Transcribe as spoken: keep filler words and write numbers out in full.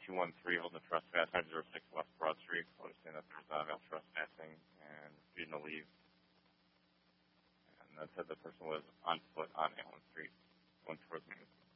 two one three holding a trespass, nine zero six West Broad Street. I understand that there's uh, about trespassing and refusing to leave. And that said the person was on foot on Allen Street, going towards me.